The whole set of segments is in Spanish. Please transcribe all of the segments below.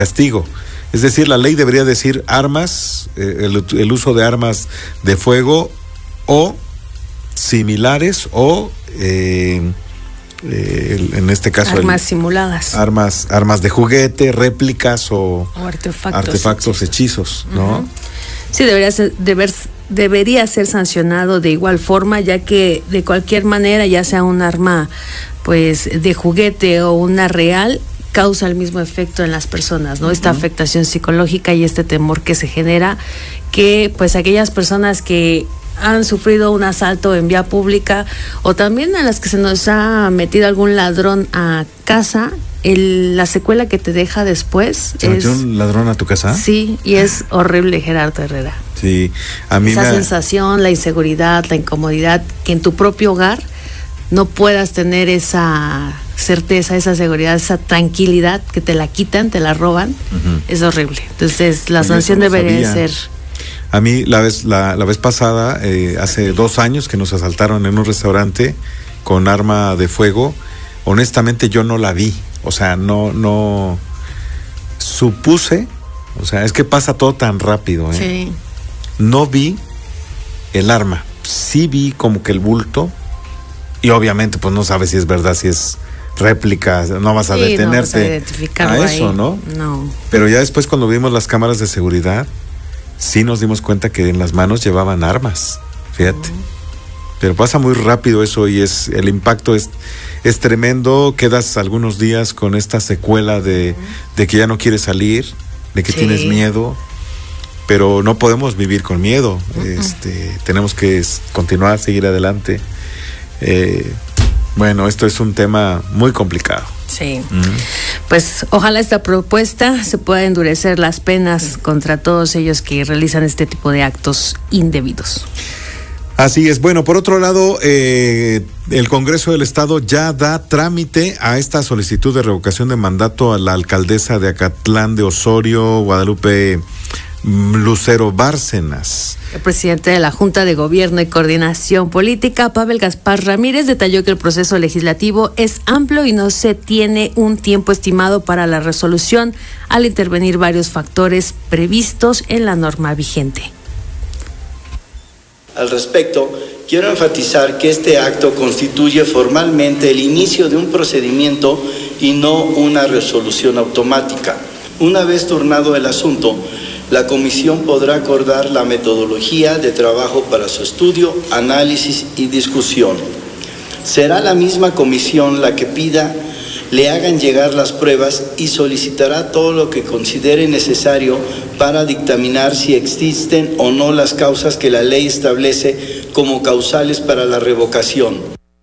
castigo. Es decir, la ley debería decir armas, el uso de armas de fuego o similares o en este caso armas simuladas, armas de juguete, réplicas o artefactos hechizos, ¿no? Uh-huh. Sí, debería ser sancionado de igual forma, ya que de cualquier manera, ya sea un arma pues de juguete o una real, causa el mismo efecto en las personas, ¿no? Esta afectación psicológica y este temor que se genera, que pues aquellas personas que han sufrido un asalto en vía pública o también a las que se nos ha metido algún ladrón a casa, la secuela que te deja después ¿Te metió un ladrón a tu casa? Sí, y es horrible, Gerardo Herrera. Sí, a mí esa sensación, la inseguridad, la incomodidad, que en tu propio hogar no puedas tener esa certeza, esa seguridad, esa tranquilidad, que te la quitan, te la roban, uh-huh. Es horrible. Entonces la sanción debería ser. A mí la vez pasada, hace 2 años que nos asaltaron en un restaurante con arma de fuego, honestamente yo no la vi, o sea, no supuse, o sea, es que pasa todo tan rápido, Sí. No vi el arma, sí vi como que el bulto, y obviamente pues no sabes si es verdad, si es réplica, no vas a detenerte a eso, ahí. ¿no? No. Pero ya después cuando vimos las cámaras de seguridad, sí nos dimos cuenta que en las manos llevaban armas, fíjate. Pero pasa muy rápido eso y el impacto es tremendo. Quedas algunos días con esta secuela de que ya no quieres salir, de que tienes miedo, pero no podemos vivir con miedo. Tenemos que continuar, seguir adelante. Bueno, esto es un tema muy complicado. Sí, pues ojalá esta propuesta se pueda endurecer las penas contra todos ellos que realizan este tipo de actos indebidos. Así es. Bueno, por otro lado, el Congreso del Estado ya da trámite a esta solicitud de revocación de mandato a la alcaldesa de Acatlán de Osorio, Guadalupe Lucero Bárcenas. El presidente de la Junta de Gobierno y Coordinación Política, Pavel Gaspar Ramírez, detalló que el proceso legislativo es amplio y no se tiene un tiempo estimado para la resolución al intervenir varios factores previstos en la norma vigente. Al respecto, quiero enfatizar que este acto constituye formalmente el inicio de un procedimiento y no una resolución automática. Una vez turnado el asunto, la comisión podrá acordar la metodología de trabajo para su estudio, análisis y discusión. Será la misma comisión la que le hagan llegar las pruebas y solicitará todo lo que considere necesario para dictaminar si existen o no las causas que la ley establece como causales para la revocación.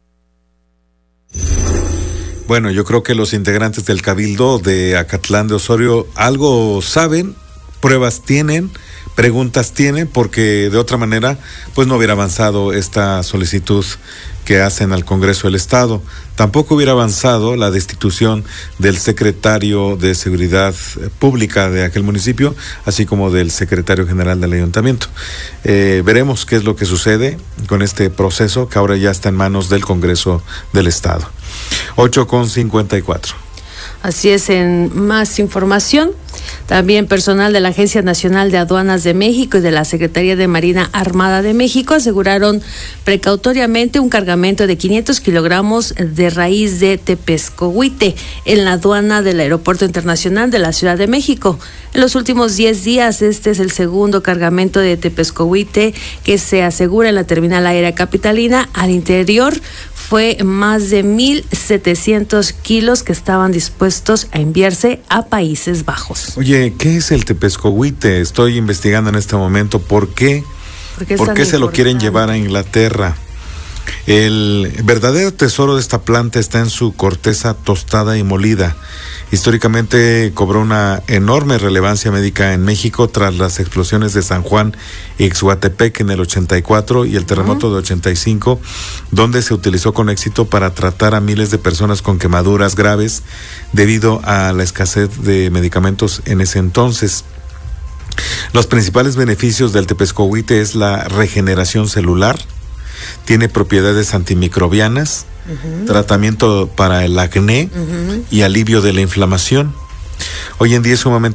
Bueno, yo creo que los integrantes del Cabildo de Acatlán de Osorio algo saben, pruebas tienen, preguntas tienen, porque de otra manera pues no hubiera avanzado esta solicitud que hacen al Congreso del Estado. Tampoco hubiera avanzado la destitución del secretario de Seguridad Pública de aquel municipio, así como del secretario general del ayuntamiento. Veremos qué es lo que sucede con este proceso que ahora ya está en manos del Congreso del Estado. 8:54. Así es, en más información, también personal de la Agencia Nacional de Aduanas de México y de la Secretaría de Marina Armada de México aseguraron precautoriamente un cargamento de 500 kilogramos de raíz de tepezcohuite en la aduana del Aeropuerto Internacional de la Ciudad de México. En los últimos 10 días, este es el segundo cargamento de tepezcohuite que se asegura en la terminal aérea capitalina. Al interior fue más de 1,700 kilos que estaban dispuestos a enviarse a Países Bajos. Oye, ¿qué es el tepezcohuite? Estoy investigando en este momento por qué se lo quieren llevar a Inglaterra. El verdadero tesoro de esta planta está en su corteza tostada y molida. Históricamente cobró una enorme relevancia médica en México tras las explosiones de San Juan y Ixhuatepec en el 84 y el terremoto de 85, donde se utilizó con éxito para tratar a miles de personas con quemaduras graves debido a la escasez de medicamentos en ese entonces. Los principales beneficios del tepezcohuite es la regeneración celular, tiene propiedades antimicrobianas, tratamiento para el acné y alivio de la inflamación. Hoy en día es sumamente